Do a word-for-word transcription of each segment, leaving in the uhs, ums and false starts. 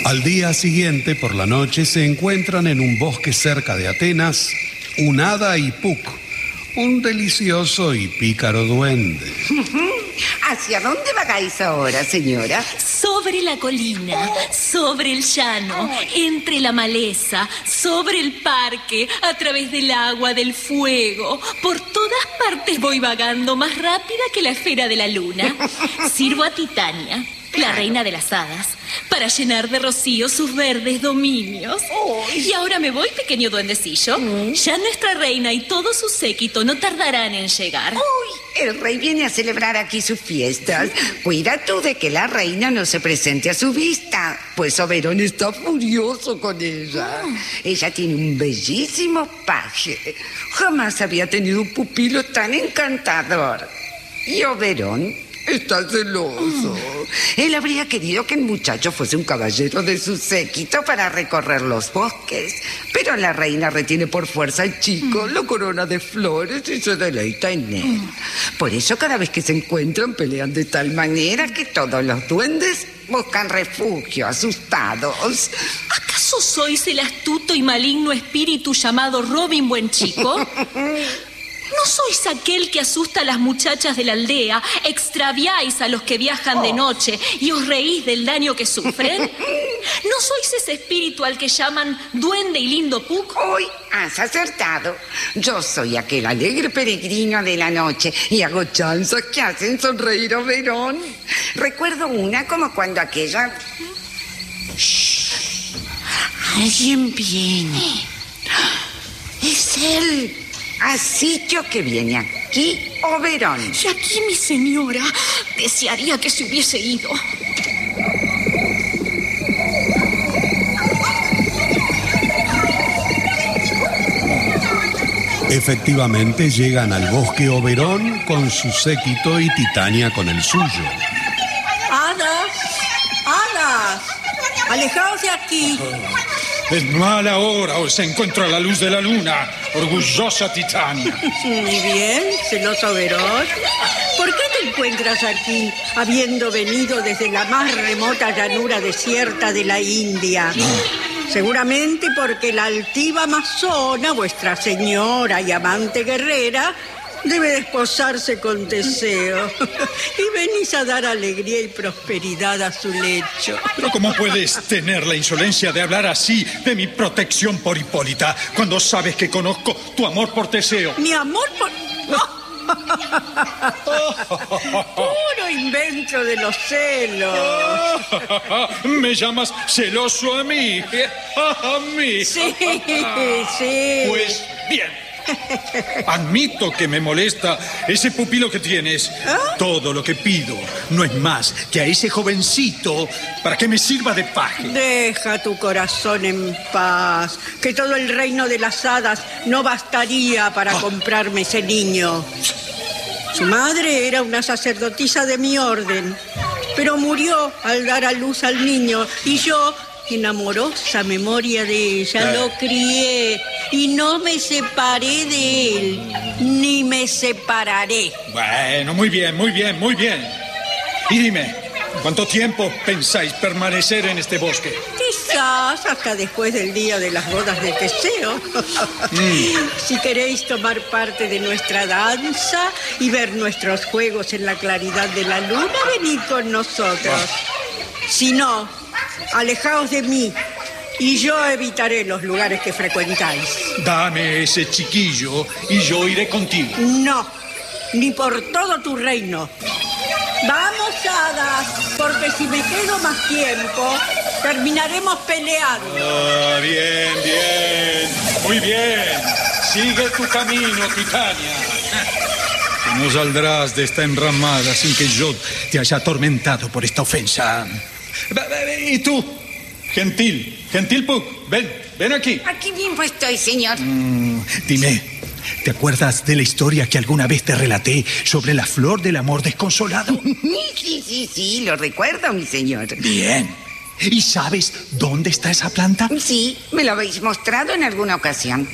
Al día siguiente, por la noche, se encuentran en un bosque cerca de Atenas un hada y Puck, un delicioso y pícaro duende. ¿Hacia dónde vagáis ahora, señora? Sobre la colina, sobre el llano, entre la maleza, sobre el parque, a través del agua, del fuego. Por todas partes voy vagando más rápida que la esfera de la luna. Sirvo a Titania, la reina de las hadas, para llenar de rocío sus verdes dominios. Uy. Y ahora me voy, pequeño duendecillo. Mm. Ya nuestra reina y todo su séquito no tardarán en llegar. Uy, el rey viene a celebrar aquí sus fiestas. Cuida tú de que la reina no se presente a su vista, pues Oberón está furioso con ella. Mm. Ella tiene un bellísimo paje. Jamás había tenido un pupilo tan encantador. Y Oberón está celoso. Mm. Él habría querido que el muchacho fuese un caballero de su séquito para recorrer los bosques. Pero la reina retiene por fuerza al chico, mm. lo corona de flores y se deleita en él. Mm. Por eso cada vez que se encuentran pelean de tal manera que todos los duendes buscan refugio, asustados. ¿Acaso sois el astuto y maligno espíritu llamado Robin Buenchico? ¿No sois aquel que asusta a las muchachas de la aldea, extraviáis a los que viajan oh. de noche y os reís del daño que sufren? ¿No sois ese espíritu al que llaman duende y lindo Puck? Hoy has acertado. Yo soy aquel alegre peregrino de la noche y hago chanzas que hacen sonreír a Oberón. Recuerdo una como cuando aquella... Shh. Alguien viene. Es él. Así yo que viene aquí, Oberón. Y aquí, mi señora, desearía que se hubiese ido. Efectivamente, llegan al bosque Oberón con su séquito y Titania con el suyo. ¡Hadas! ¡Hadas! ¡Alejaos de aquí! Es mala hora, os encuentro a la luz de la luna, orgullosa Titania. Muy bien, celoso Oberón. ¿Por qué te encuentras aquí, habiendo venido desde la más remota llanura desierta de la India? Seguramente porque la altiva amazona, vuestra señora y amante guerrera, debe desposarse con Teseo. Y venís a dar alegría y prosperidad a su lecho. Pero ¿cómo puedes tener la insolencia de hablar así de mi protección por Hipólita, cuando sabes que conozco tu amor por Teseo? ¿Mi amor por...? Puro invento de los celos. ¿Me llamas celoso a mí? ¿A mí? Sí, sí. Pues bien. Admito que me molesta ese pupilo que tienes. ¿Ah? Todo lo que pido no es más que a ese jovencito para que me sirva de paje. Deja tu corazón en paz, que todo el reino de las hadas no bastaría para ah. comprarme ese niño. Su madre era una sacerdotisa de mi orden, pero murió al dar a luz al niño y yo, en amorosa memoria de ella, lo crié y no me separé de él, ni me separaré. Bueno, muy bien, muy bien, muy bien. Y dime, ¿cuánto tiempo pensáis permanecer en este bosque? Quizás hasta después del día de las bodas de Teseo. Mm. Si queréis tomar parte de nuestra danza y ver nuestros juegos en la claridad de la luna, venid con nosotros. Ah. Si no, alejaos de mí y yo evitaré los lugares que frecuentáis. Dame ese chiquillo y yo iré contigo. No, ni por todo tu reino. Vamos, hadas, porque si me quedo más tiempo, terminaremos peleando. Ah, bien, bien, muy bien. Sigue tu camino, Titania. No saldrás de esta enramada sin que yo te haya atormentado por esta ofensa. ¿Y tú? Gentil, gentil Puck, ven, ven aquí. Aquí mismo estoy, señor. Mm, dime, ¿te acuerdas de la historia que alguna vez te relaté sobre la flor del amor desconsolado? Sí, sí, sí, lo recuerdo, mi señor. Bien. ¿Y sabes dónde está esa planta? Sí, me lo habéis mostrado en alguna ocasión.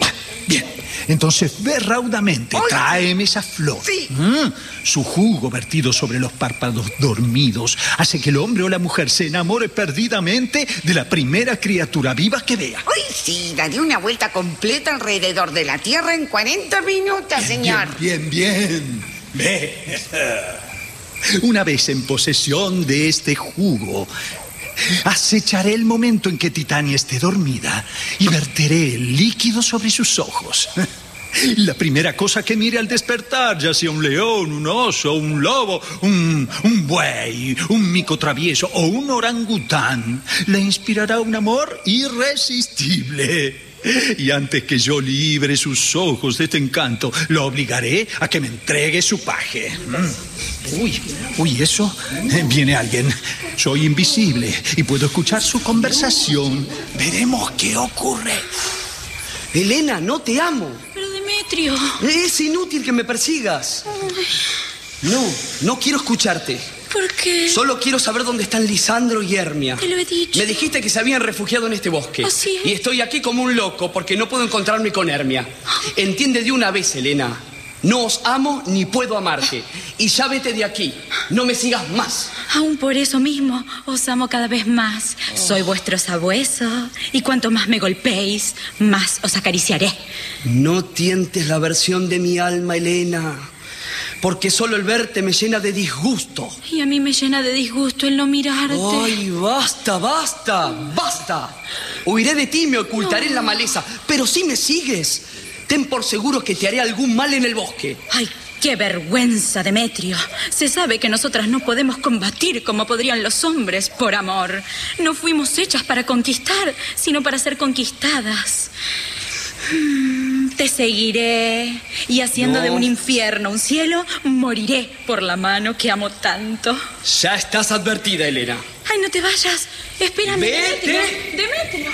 Bien, entonces ve raudamente, ¡Ay! tráeme esa flor. Sí. Mm, su jugo vertido sobre los párpados dormidos hace que el hombre o la mujer se enamore perdidamente de la primera criatura viva que vea. Ay, sí, daré una vuelta completa alrededor de la Tierra en cuarenta minutos, señor. Bien, bien, bien. Ve. Una vez en posesión de este jugo, acecharé el momento en que Titania esté dormida y verteré el líquido sobre sus ojos. La primera cosa que mire al despertar, ya sea un león, un oso, un lobo, un, un buey, un mico travieso o un orangután, le inspirará un amor irresistible. Y antes que yo libre sus ojos de este encanto, lo obligaré a que me entregue su paje. Mm. Uy, uy, eso. Eh, viene alguien. Soy invisible y puedo escuchar su conversación. Veremos qué ocurre. Elena, no te amo. Pero Demetrio... Es inútil que me persigas. No, no quiero escucharte. ¿Por qué? Solo quiero saber dónde están Lisandro y Hermia. Te lo he dicho. Me dijiste que se habían refugiado en este bosque. Así es. Y estoy aquí como un loco porque no puedo encontrarme con Hermia. Entiende de una vez, Elena. No os amo ni puedo amarte. Y ya vete de aquí. No me sigas más. Aún por eso mismo os amo cada vez más. Oh. Soy vuestro sabueso. Y cuanto más me golpeéis, más os acariciaré. No tientes la versión de mi alma, Elena. Porque solo el verte me llena de disgusto. Y a mí me llena de disgusto el no mirarte. ¡Ay, basta, basta, basta! Huiré de ti y me ocultaré no. en la maleza. Pero si me sigues, ten por seguro que te haré algún mal en el bosque. ¡Ay, qué vergüenza, Demetrio! Se sabe que nosotras no podemos combatir como podrían los hombres por amor. No fuimos hechas para conquistar, sino para ser conquistadas. Te seguiré y haciendo no. de un infierno un cielo, moriré por la mano que amo tanto. Ya estás advertida, Elena. Ay, no te vayas. Espérame, ¡Vete! Demetrio. Demetrio.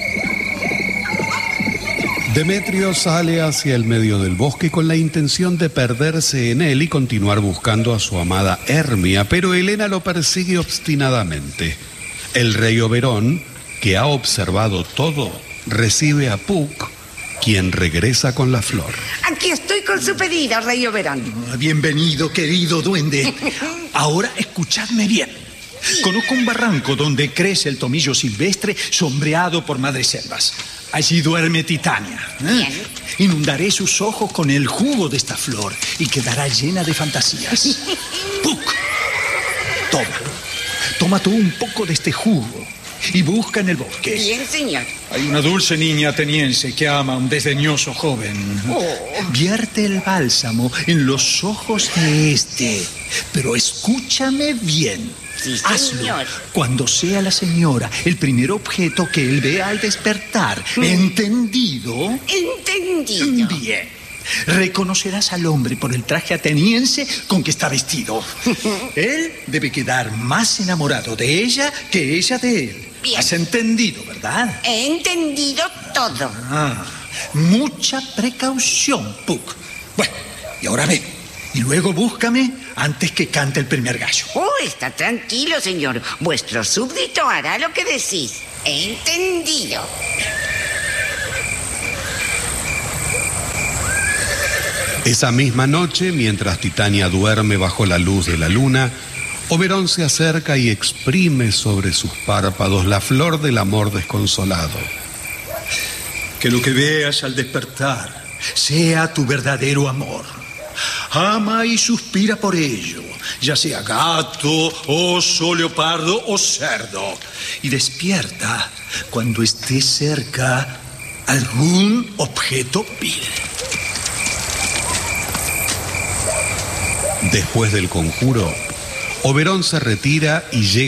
Demetrio sale hacia el medio del bosque con la intención de perderse en él y continuar buscando a su amada Hermia, pero Elena lo persigue obstinadamente. El rey Oberón, que ha observado todo, recibe a Puck, quien regresa con la flor. Aquí estoy con su pedido, rey Oberón. Bienvenido, querido duende. Ahora escuchadme bien. Conozco un barranco donde crece el tomillo silvestre sombreado por madreselvas. Allí duerme Titania. ¿eh? Inundaré sus ojos con el jugo de esta flor y quedará llena de fantasías. Puck, toma. Toma tú un poco de este jugo y busca en el bosque. Bien, señor. Hay una dulce niña ateniense que ama a un desdeñoso joven. Oh. Vierte el bálsamo en los ojos de este. Pero escúchame bien. Sí, hazlo señor. Cuando sea la señora el primer objeto que él vea al despertar. Mm. ¿Entendido? Entendido. Bien. Reconocerás al hombre por el traje ateniense con que está vestido. Él debe quedar más enamorado de ella que ella de él. Bien. ¿Has entendido, verdad? He entendido todo. Ah, mucha precaución, Puck. Bueno, y ahora ve. Y luego búscame antes que cante el primer gallo. Oh, está tranquilo, señor. Vuestro súbdito hará lo que decís. He entendido. Esa misma noche, mientras Titania duerme bajo la luz de la luna, Oberón se acerca y exprime sobre sus párpados la flor del amor desconsolado. Que lo que veas al despertar sea tu verdadero amor. Ama y suspira por ello, ya sea gato, oso, leopardo o cerdo. Y despierta cuando esté cerca algún objeto vil. Después del conjuro, Oberón se retira y llega